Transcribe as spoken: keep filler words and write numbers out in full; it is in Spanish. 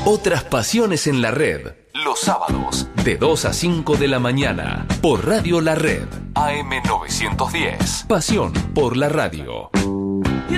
Otras pasiones en la red. Los sábados, de dos a cinco de la mañana. Por Radio La Red. A M novecientos diez. Pasión por la radio.